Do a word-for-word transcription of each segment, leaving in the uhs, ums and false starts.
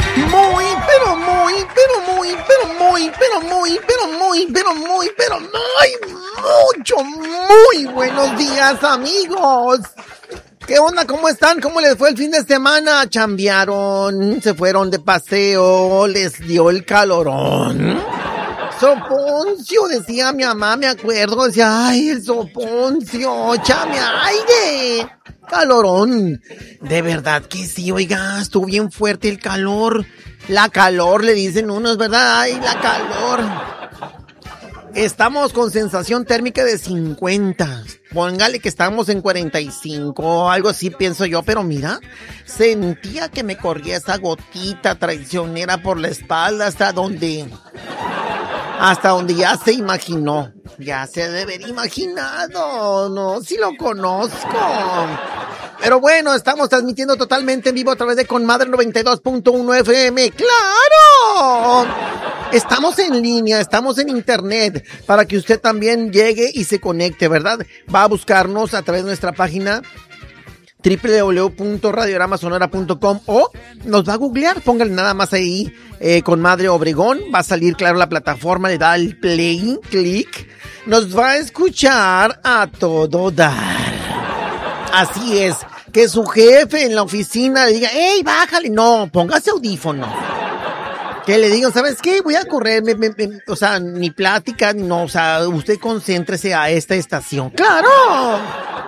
Muy, pero muy, pero muy, pero muy, pero muy, pero muy, pero muy, pero muy, mucho, muy buenos días, amigos. ¿Qué onda? ¿Cómo están? ¿Cómo les fue el fin de semana? ¿Chambearon? ¿Se fueron de paseo? ¿Les dio el calorón? Soponcio, decía mi mamá, me acuerdo, decía, ay, el soponcio, chame aire, calorón. De verdad que sí, oiga, estuvo bien fuerte el calor, la calor le dicen unos, ¿verdad? Ay, la calor. Estamos con sensación térmica de cincuenta, póngale que estamos en cuarenta y cinco, algo así pienso yo, pero mira, sentía que me corría esa gotita traicionera por la espalda hasta donde... Hasta donde ya se imaginó, ya se debe haber imaginado, no, sí lo conozco. Pero bueno, estamos transmitiendo totalmente en vivo a través de Conmadre noventa y dos punto uno F M, ¡claro! Estamos en línea, estamos en internet, para que usted también llegue y se conecte, ¿verdad? Va a buscarnos a través de nuestra página doble u doble u doble u punto radiorama sonora punto com o nos va a googlear, póngale nada más ahí eh, Conmadre Obregón, va a salir claro la plataforma, le da el play, clic, nos va a escuchar a todo dar. Así es, que su jefe en la oficina le diga, ¡ey, bájale! No, póngase audífono. Que le digan, ¿sabes qué? Voy a correr, me, me, me, o sea, ni plática, no, o sea, usted concéntrese a esta estación. ¡Claro!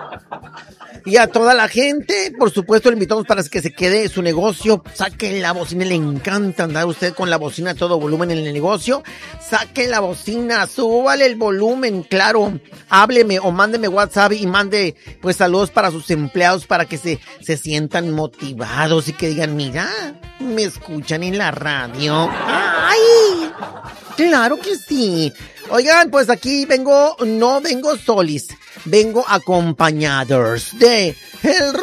Y a toda la gente, por supuesto, le invitamos para que se quede su negocio. Saque la bocina, le encanta andar usted con la bocina a todo volumen en el negocio. Saque la bocina, súbale el volumen, claro. Hábleme o mándeme WhatsApp y mande, pues, saludos para sus empleados para que se, se sientan motivados y que digan, mira, me escuchan en la radio. ¡Ay! Claro que sí. Oigan, pues aquí vengo, no vengo solis, vengo acompañados de El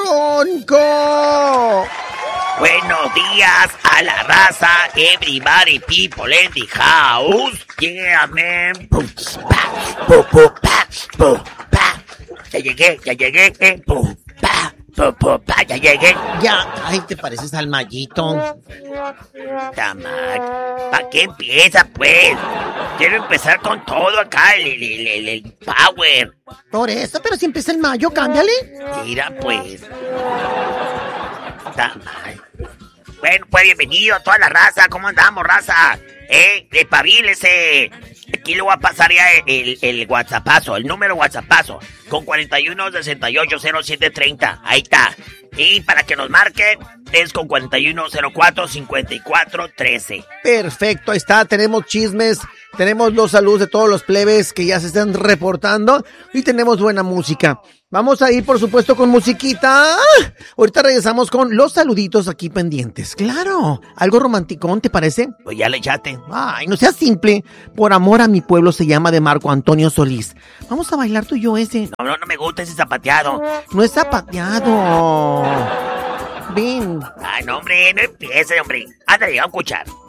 Ronco. Buenos días a la raza, everybody people in the house. Yeah, man. Pum, pa, pum, pum, pa, pum, pa. Ya llegué, ya llegué, eh. Pum, pa, pum, pum, pa, ya llegué. Ya, ay, te pareces al Mallito. Tamar, ¿para qué empieza, pues? Quiero empezar con todo acá, el, el, el, el power. Por eso, pero si empieza el mayo, cámbiale. Mira, pues. Tamar. Bueno, pues bienvenido a toda la raza. ¿Cómo andamos, raza? Eh, despabilese. Aquí le voy a pasar ya el, el, el WhatsAppazo, el número WhatsAppazo, con cuarenta y uno, sesenta y ocho, cero siete, treinta. Ahí está. Y para que nos marque, es con cuarenta y uno, cero cuatro, cincuenta y cuatro, trece. Perfecto, ahí está. Tenemos chismes, tenemos los saludos de todos los plebes que ya se están reportando y tenemos buena música. Vamos a ir, por supuesto, con musiquita. Ahorita regresamos con los saluditos aquí pendientes. Claro, algo romanticón, ¿te parece? Pues ya le echaste. Ay, no seas simple. Por amor a mi pueblo se llama de Marco Antonio Solís. Vamos a bailar tú y yo ese. No, no, no me gusta ese zapateado. No es zapateado. Ven. Ay, no, hombre, no empiece, hombre. Ándale, vamos a escuchar.